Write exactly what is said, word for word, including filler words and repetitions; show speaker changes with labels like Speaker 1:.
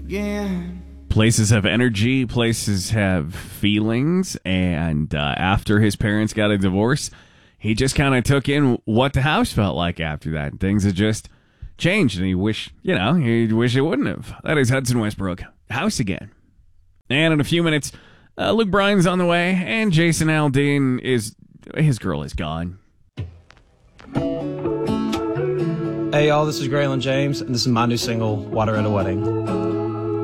Speaker 1: again.
Speaker 2: Places have energy, places have feelings, and uh, after his parents got a divorce, he just kind of took in what the house felt like after that. Things had just changed, and he wish, you know, he wish it wouldn't have. That is Hudson Westbrook, House Again. And in a few minutes, uh, Luke Bryan's on the way, and Jason Aldean is, his girl is gone.
Speaker 3: Hey y'all, this is Graylin James, and this is my new single, Water at a Wedding.